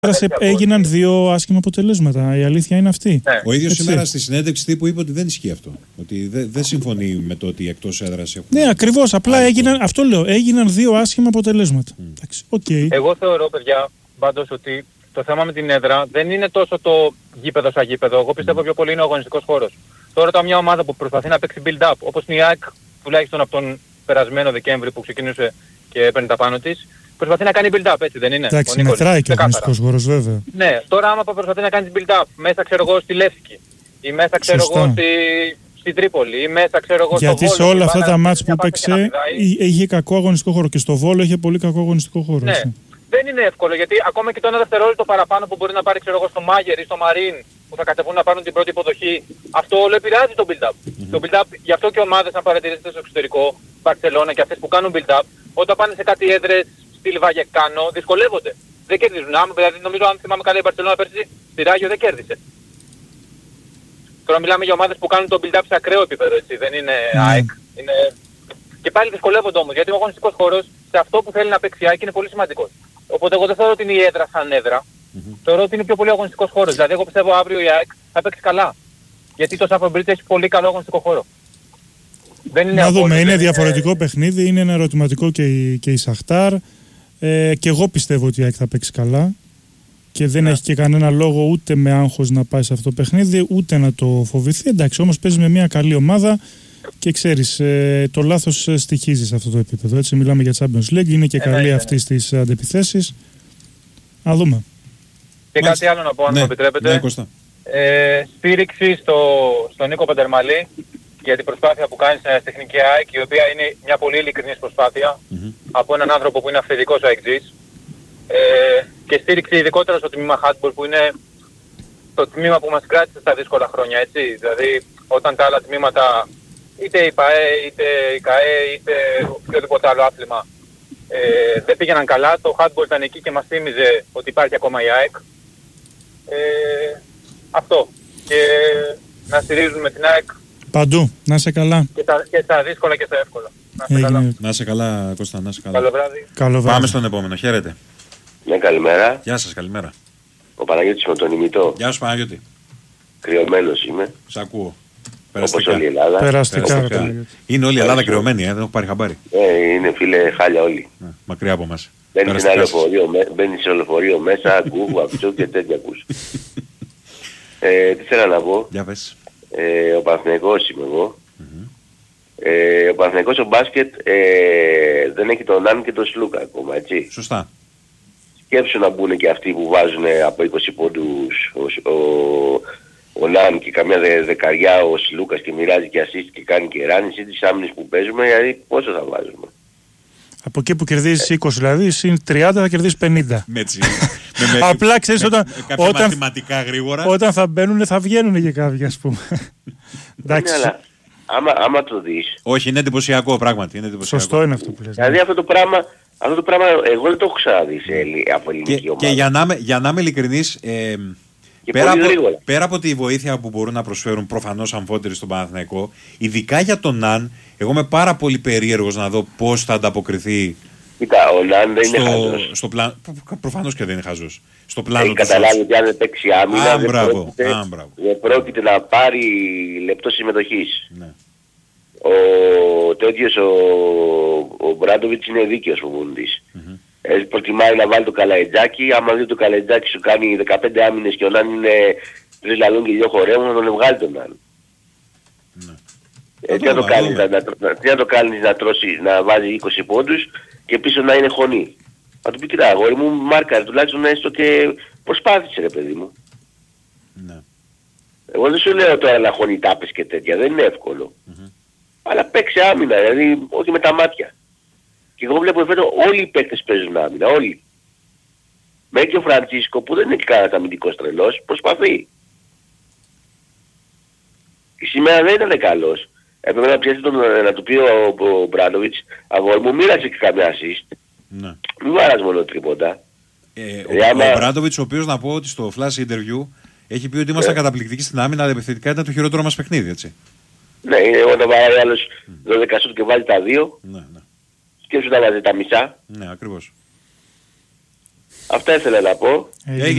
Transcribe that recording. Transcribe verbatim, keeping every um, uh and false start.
έγιναν δύο άσχημα αποτελέσματα. Η αλήθεια είναι αυτή. Ναι. Ο ίδιος σήμερα στη συνέντευξη τύπου είπε ότι δεν ισχύει αυτό. Ότι δεν, δεν συμφωνεί με το ότι εκτός έδρας έχουν. Ναι, ακριβώς. Απλά έγιναν, αυτό λέω, έγιναν δύο άσχημα αποτελέσματα. Mm. Εντάξει, okay. Εγώ θεωρώ, παιδιά, πάντως ότι το θέμα με την έδρα δεν είναι τόσο το γήπεδο σαν γήπεδο. Εγώ πιστεύω mm. πιο πολύ είναι ο αγωνιστικός χώρος. Τώρα όταν μια ομάδα που προσπαθεί να παίξει build-up, όπως η ΑΕΚ τουλάχιστον από τον περασμένο Δεκέμβρη που ξεκίνησε και έπαιρνε τα πάνω της, προσπαθεί να κάνει build-up, έτσι δεν είναι? Εντάξει, μετράει και ο αγωνιστικός χώρος βέβαια. Ναι, τώρα άμα προσπαθεί να κάνει build-up μέσα ξέρω εγώ στη Λεύσκη ή μέσα ξέρω εγώ στη, στη Τρίπολη ή μέσα ξέρω εγώ στο Βόλο. Γιατί σε όλα αυτά τα μάτς που παίξε είχε κακό αγωνιστικό χώρο και στο Βόλο είχε πολύ κακό αγωνιστικό χώρο. Ναι, έτσι. Δεν είναι εύκολο γιατί ακόμα και το ένα δευτερόλεπτο παραπάνω που μπορεί να πάρει ξέρω εγώ στο Μάγερ ή στο Μαρίν που θα κατεβούν να πάρουν την πρώτη υποδοχή, αυτό όλο επηρεάζει το build-up. Mm-hmm. Το build-up, γι' αυτό και ομάδες αν παρατηρήσετε στο εξωτερικό, Μπαρσελόνα και αυτές που κάνουν build-up, όταν πάνε σε κάτι έδρες στυλ Βαγεκάνο, δυσκολεύονται. Δεν κερδίζουν. Άμα, δηλαδή, νομίζω αν θυμάμαι καλά η Μπαρσελόνα πέρσι, στη Ράγιο δεν κέρδισε. Τώρα μιλάμε για ομάδες που κάνουν το build-up σε ακραίο επίπεδο, έτσι. Δεν είναι mm. ΑΕΚ. Είναι... Και πάλι δυσκολεύονται όμως, γιατί ο αγωνιστικός χώρος σε αυτό που θέλει να παίξει η ΑΕΚ είναι πολύ σημαντικός. Οπότε εγώ δεν θεωρώ ότι είναι η έδρα σαν έδρα. Mm-hmm. Θεωρώ ότι είναι πιο πολύ αγωνιστικός χώρος. Δηλαδή εγώ πιστεύω αύριο η ΑΕΚ θα παίξει καλά. Γιατί το Στάνφορντ Μπριτζ έχει πολύ καλό αγωνιστικό χώρο. Δεν είναι να δούμε, είναι διαφορετικό είναι... παιχνίδι, είναι ένα ερωτηματικό και η, και η Σαχτάρ. Ε, και εγώ πιστεύω ότι η ΑΕΚ θα παίξει καλά. Και δεν ναι. έχει και κανένα λόγο ούτε με άγχος να πάει σε αυτό το παιχνίδι, ούτε να το φοβηθεί. Εντάξει, όμως παίζει με μια καλή ομάδα και ξέρεις, ε, το λάθος στοιχίζει σε αυτό το επίπεδο. Έτσι, μιλάμε για Champions League, είναι και ε, καλή ναι, αυτή ναι. στις αντεπιθέσεις. Να δούμε. Και κάτι άλλο να πω, αν ναι, μου επιτρέπετε. Ναι, ε, στήριξη στο, στον Νίκο Πεντερμαλή για την προσπάθεια που κάνει στην τεχνική ΑΕΚ, η οποία είναι μια πολύ ειλικρινής προσπάθεια mm-hmm. από έναν άνθρωπο που είναι αυθεντικός αεξής. Ε, και στήριξη ειδικότερα στο τμήμα handball που είναι το τμήμα που μας κράτησε στα δύσκολα χρόνια, έτσι. Δηλαδή όταν τα άλλα τμήματα, είτε η ΠΑΕ, είτε η ΚΑΕ, είτε οποιοδήποτε άλλο άθλημα ε, δεν πήγαιναν καλά, το handball ήταν εκεί και μας θύμιζε ότι υπάρχει ακόμα η ΑΕΚ. Ε, αυτό. Και να στηρίζουμε την ΑΕΚ παντού. Να είσαι καλά. Και τα, και τα δύσκολα και τα εύκολα. Να είσαι καλά. Να είσαι καλά, Κώστα, να είσαι καλά. Καλό βράδυ. Καλό βράδυ. Πάμε στον επόμενο. Χαίρετε. Ναι, καλημέρα. Γεια σας, καλημέρα. Ο Παναγιώτης με τον ημιτό. Γεια σου Παναγιώτη. Κρυωμένος είμαι. Σ' ακούω. Όπως όλη η Ελλάδα. Περαστικά. Περαστικά. Είναι όλη η Ελλάδα κρυωμένη, ε, δεν έχω πάρει χαμπάρι. Ε, είναι φίλε χάλια όλοι. Ναι, μακριά από μας. Μπαίνεις σε λεωφορείο, μπαίνεις σε λεωφορείο μέσα, ακούω, αυτού και τέτοια ακούς. ε, τι θέλω να πω. Για πες. Ε, ο Παναθηναϊκός είμαι εγώ. Mm-hmm. Ε, ο Παναθηναϊκός ο μπάσκετ ε, δεν έχει τον Ναν και τον Σλούκα ακόμα, έτσι. Σωστά. Σκέψου να μπουν και αυτοί που βάζουν από είκοσι πόντους ο, ο, ο Ναν και καμιά δε, δεκαριά ο Σλούκας και μοιράζει και assist και κάνει και ράνις ή τις άμυνες που παίζουμε, δηλαδή πόσο θα βάζουμε. Από εκεί που κερδίζεις είκοσι δηλαδή, συν τριάντα θα κερδίσεις πενήντα. Έτσι. Απλά ξέρεις όταν, κάποια όταν, μαθηματικά γρήγορα. Όταν θα μπαίνουν θα βγαίνουν και κάποιοι ας πούμε. Εντάξει. Ναι, αλλά άμα, άμα το δεις. Όχι, είναι εντυπωσιακό πράγματι. Είναι εντυπωσιακό. Σωστό είναι αυτό που λες. Δηλαδή αυτό το πράγμα, αυτό το πράγμα εγώ δεν το έχω ξαναδεί σε από ελληνική ομάδα. Και για να, για να είμαι ειλικρινής, ε, πέρα, από, πέρα από τη βοήθεια που μπορούν να προσφέρουν προφανώς αμφότεροι στον Παναθηναϊκό, ειδικά για τον Ναν, εγώ είμαι πάρα πολύ περίεργος να δω πώς θα ανταποκριθεί. Κοίτα, ο Ναν δεν στο, είναι χαζός. Στο πλάνο, προφανώς και δεν είναι χαζός. Στο πλάνο έχει καταλάβει ότι αν δεν παίξει άμυνα, α, δεν, μπράβο, πρόκειται, α, δεν πρόκειται να πάρει λεπτό συμμετοχής. Ναι. Ο τέτοιος ο, ο Μπράντοβιτς είναι δίκαιος προπονητής. Mm-hmm. Ε, προτιμάει να βάλει το Καλαϊτζάκι, άμα δει το Καλαϊτζάκι σου κάνει δεκαπέντε άμυνες και ο Ναν είναι τρεις λαλούν και δύο χορεύουν, θα τον βγάλει τον Ναν. Ναι. Ε, τι να το κάνεις να, να, το κάνεις να τρώσει, να βάζει είκοσι πόντους και πίσω να είναι χωνή. Θα του πει κοίτα αγόρι μου, μάρκαρε τουλάχιστον έστω και προσπάθησε ρε παιδί μου. Ναι. Εγώ δεν σου λέω τώρα να χωνεί τάπες και τέτοια, δεν είναι εύκολο. Mm-hmm. Αλλά παίξε άμυνα, δηλαδή όχι με τα μάτια. Και εγώ βλέπω φέτος όλοι οι παίκτες παίζουν άμυνα, όλοι. Μέχρι και ο Φραντσίσκο που δεν είναι κανένας αμυντικός τρελός, προσπαθεί. Και σήμερα δεν ήταν καλός. Έπρεπε να πιέσει τον, να του πει ο, ο Μπράντοβιτς, αγόρι μου μοίρασε και καμιά assist. Ναι. Μην βάρας μόνο τρίποτα. Ε, ο ε, άμα... ο Μπράντοβιτς, ο οποίος να πω ότι στο flash interview έχει πει ότι ήμασταν ε. καταπληκτικοί στην άμυνα, αλλά επιθετικά ήταν το χειρότερο μας παιχνίδι, έτσι. Ναι, είναι όταν βάζει άλλος δώδεκα σουτ και βάλει τα δύο. Ναι, ναι. Σκέψου να βάζει τα μισά. Ναι, ακριβώς. Αυτά ήθελα να πω. Έγινε.